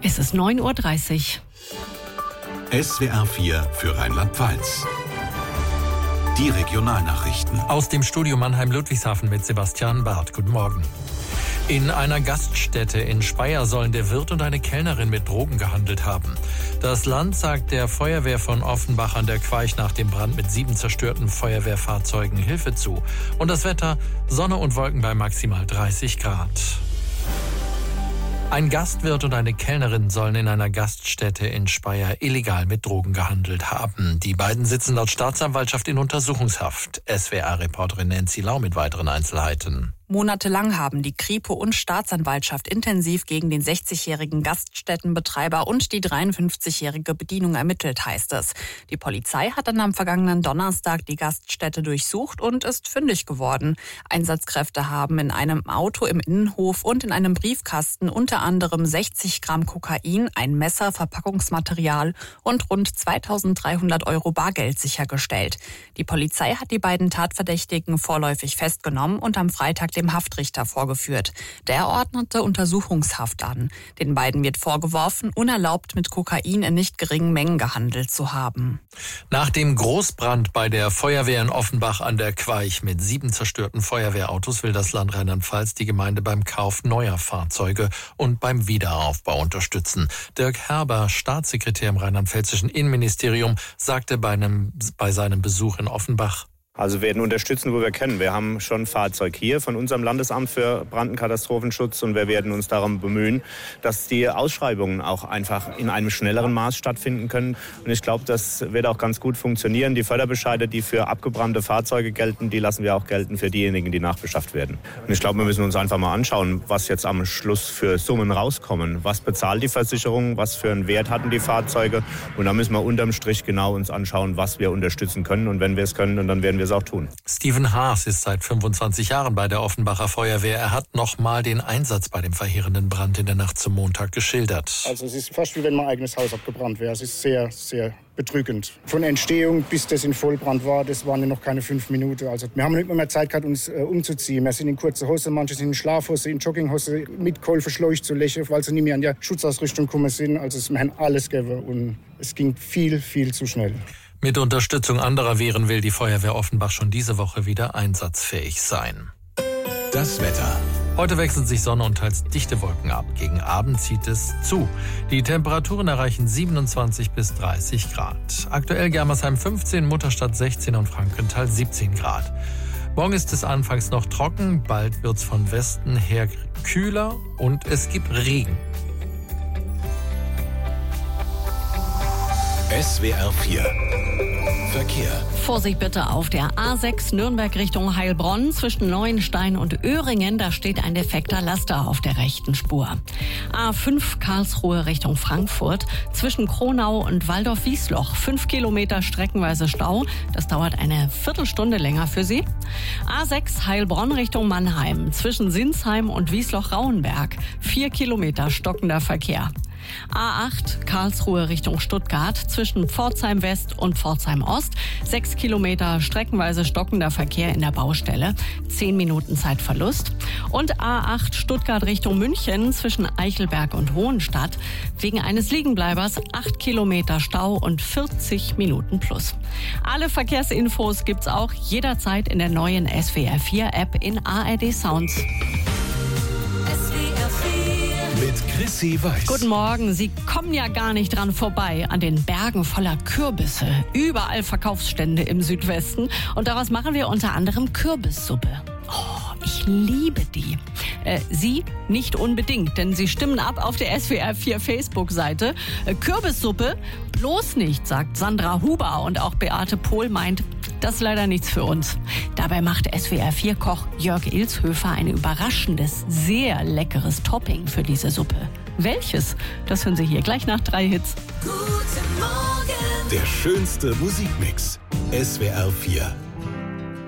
Es ist 9:30 Uhr. SWR 4 für Rheinland-Pfalz. Die Regionalnachrichten. Aus dem Studio Mannheim-Ludwigshafen mit Sebastian Barth. Guten Morgen. In einer Gaststätte in Speyer sollen der Wirt und eine Kellnerin mit Drogen gehandelt haben. Das Land sagt der Feuerwehr von Offenbach an der Queich nach dem Brand mit 7 zerstörten Feuerwehrfahrzeugen Hilfe zu. Und das Wetter: Sonne und Wolken bei maximal 30 Grad. Ein Gastwirt und eine Kellnerin sollen in einer Gaststätte in Speyer illegal mit Drogen gehandelt haben. Die beiden sitzen laut Staatsanwaltschaft in Untersuchungshaft. SWR-Reporterin Nancy Lau mit weiteren Einzelheiten. Monatelang haben die Kripo und Staatsanwaltschaft intensiv gegen den 60-jährigen Gaststättenbetreiber und die 53-jährige Bedienung ermittelt, heißt es. Die Polizei hat dann am vergangenen Donnerstag die Gaststätte durchsucht und ist fündig geworden. Einsatzkräfte haben in einem Auto im Innenhof und in einem Briefkasten unter anderem 60 Gramm Kokain, ein Messer, Verpackungsmaterial und rund 2.300 € Bargeld sichergestellt. Die Polizei hat die beiden Tatverdächtigen vorläufig festgenommen und am Freitag dem Haftrichter vorgeführt. Der ordnete Untersuchungshaft an. Den beiden wird vorgeworfen, unerlaubt mit Kokain in nicht geringen Mengen gehandelt zu haben. Nach dem Großbrand bei der Feuerwehr in Offenbach an der Queich mit 7 zerstörten Feuerwehrautos will das Land Rheinland-Pfalz die Gemeinde beim Kauf neuer Fahrzeuge und beim Wiederaufbau unterstützen. Dirk Herber, Staatssekretär im rheinland-pfälzischen Innenministerium, sagte bei seinem Besuch in Offenbach: Also wir werden unterstützen, wo wir können. Wir haben schon ein Fahrzeug hier von unserem Landesamt für Brand- und Katastrophenschutz und wir werden uns darum bemühen, dass die Ausschreibungen auch einfach in einem schnelleren Maß stattfinden können. Und ich glaube, das wird auch ganz gut funktionieren. Die Förderbescheide, die für abgebrannte Fahrzeuge gelten, die lassen wir auch gelten für diejenigen, die nachbeschafft werden. Und ich glaube, wir müssen uns einfach mal anschauen, was jetzt am Schluss für Summen rauskommen. Was bezahlt die Versicherung, was für einen Wert hatten die Fahrzeuge? Und da müssen wir unterm Strich genau uns anschauen, was wir unterstützen können. Und wenn wir es können, und dann werden wir es auch tun. Steven Haas ist seit 25 Jahren bei der Offenbacher Feuerwehr. Er hat nochmal den Einsatz bei dem verheerenden Brand in der Nacht zum Montag geschildert. Also es ist fast wie wenn mein eigenes Haus abgebrannt wäre. Es ist sehr, sehr bedrückend. Von Entstehung bis das in Vollbrand war, das waren ja noch keine 5 Minuten. Also wir haben nicht mehr Zeit gehabt, uns umzuziehen. Wir sind in kurzer Hose, manche sind in Schlafhose, in Jogginghose, mit Kohlverschläucht zu lächeln, weil sie nicht mehr an die Schutzausrüstung gekommen sind. Also wir haben alles gegeben und es ging viel, viel zu schnell. Mit Unterstützung anderer Wehren will die Feuerwehr Offenbach schon diese Woche wieder einsatzfähig sein. Das Wetter. Heute wechseln sich Sonne und teils dichte Wolken ab. Gegen Abend zieht es zu. Die Temperaturen erreichen 27 bis 30 Grad. Aktuell Germersheim 15, Mutterstadt 16 und Frankenthal 17 Grad. Morgen ist es anfangs noch trocken, bald wird es von Westen her kühler und es gibt Regen. SWR 4 Verkehr. Vorsicht bitte auf der A6 Nürnberg Richtung Heilbronn zwischen Neuenstein und Öhringen. Da steht ein defekter Laster auf der rechten Spur. A5 Karlsruhe Richtung Frankfurt zwischen Kronau und Waldorf-Wiesloch. 5 Kilometer streckenweise Stau. Das dauert eine Viertelstunde länger für Sie. A6 Heilbronn Richtung Mannheim zwischen Sinsheim und Wiesloch-Rauenberg. 4 Kilometer stockender Verkehr. A8 Karlsruhe Richtung Stuttgart zwischen Pforzheim West und Pforzheim Ost. 6 Kilometer streckenweise stockender Verkehr in der Baustelle. 10 Minuten Zeitverlust. Und A8 Stuttgart Richtung München zwischen Eichelberg und Hohenstadt. Wegen eines Liegenbleibers 8 Kilometer Stau und 40 Minuten plus. Alle Verkehrsinfos gibt's auch jederzeit in der neuen SWR 4 App in ARD Sounds. Mit Chrissy Weiß. Guten Morgen. Sie kommen ja gar nicht dran vorbei an den Bergen voller Kürbisse. Überall Verkaufsstände im Südwesten. Und daraus machen wir unter anderem Kürbissuppe. Oh, ich liebe die. Sie nicht unbedingt, denn Sie stimmen ab auf der SWR 4 Facebook-Seite. Kürbissuppe bloß nicht, sagt Sandra Huber. Und auch Beate Pohl meint, das ist leider nichts für uns. Dabei macht SWR 4-Koch Jörg Ilshöfer ein überraschendes, sehr leckeres Topping für diese Suppe. Welches? Das hören Sie hier gleich nach 3 Hits. Guten Morgen. Der schönste Musikmix. SWR 4.